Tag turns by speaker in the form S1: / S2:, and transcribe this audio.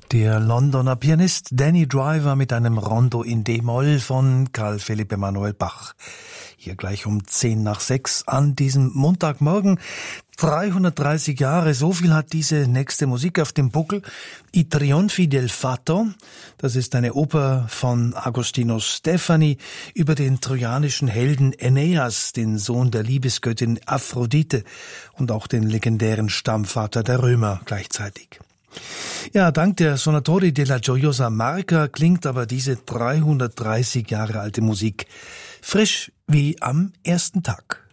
S1: Der Londoner Pianist Danny Driver mit einem Rondo in D-Moll von Carl Philipp Emanuel Bach. Hier gleich um 6:10 an diesem Montagmorgen. 330 Jahre, so viel hat diese nächste Musik auf dem Buckel. I Trionfi del Fato, das ist eine Oper von Agostino Stefani über den trojanischen Helden Aeneas, den Sohn der Liebesgöttin Aphrodite und auch den legendären Stammvater der Römer gleichzeitig. Ja, dank der Sonatori della Gioiosa Marca klingt aber diese 330 Jahre alte Musik frisch wie am ersten Tag.